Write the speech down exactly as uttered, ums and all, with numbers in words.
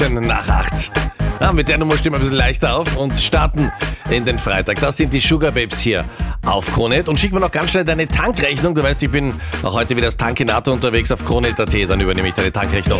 nach acht. Ja, mit der Nummer stehen wir ein bisschen leichter auf und starten in den Freitag. Das sind die Sugar Babes hier auf Krone. Und schick mir noch ganz schnell deine Tankrechnung. Du weißt, ich bin auch heute wieder als Tankinator unterwegs auf Krone punkt at. Dann übernehme ich deine Tankrechnung.